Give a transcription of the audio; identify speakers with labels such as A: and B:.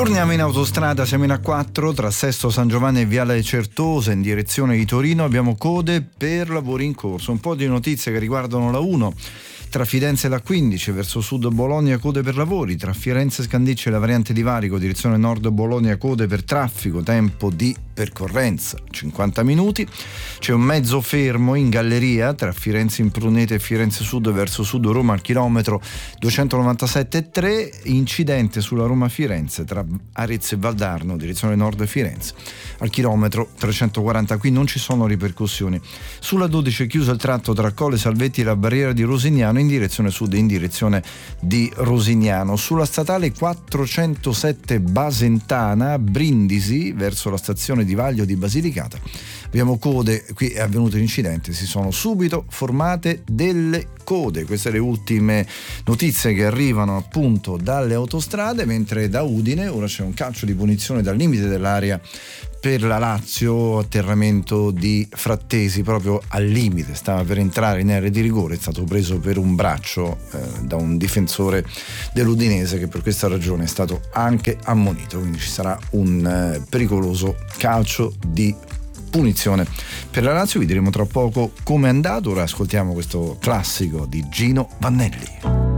A: Torniamo in autostrada, siamo in A4 tra Sesto San Giovanni e Viale Certosa in direzione di Torino. Abbiamo code per lavori in corso, un po' di notizie che riguardano la 1. Tra Firenze e la 15 verso sud Bologna, code per lavori. Tra Firenze e Scandicci e la variante di Varico direzione nord Bologna, code per traffico, tempo di percorrenza 50 minuti. C'è un mezzo fermo in galleria tra Firenze Imprunete e Firenze Sud verso sud Roma al chilometro 297,3. Incidente sulla Roma Firenze tra Arezzo e Valdarno direzione nord Firenze al chilometro 340. Qui non ci sono ripercussioni. Sulla 12 è chiuso il tratto tra Colle Salvetti e la barriera di Rosignano in direzione sud e in direzione di Rosignano. Sulla statale 407 Basentana Brindisi verso la stazione di Vaglio di Basilicata abbiamo code. Qui è avvenuto l'incidente, si sono subito formate delle code. Queste le ultime notizie che arrivano appunto dalle autostrade, mentre da Udine ora c'è un calcio di punizione dal limite dell'area per la Lazio, atterramento di Frattesi proprio al limite, stava per entrare in area di rigore, è stato preso per un braccio da un difensore dell'Udinese che per questa ragione è stato anche ammonito, quindi ci sarà un pericoloso calcio di punizione per la Lazio. Vi diremo tra poco come è andato. Ora ascoltiamo questo classico di Gino Vannelli.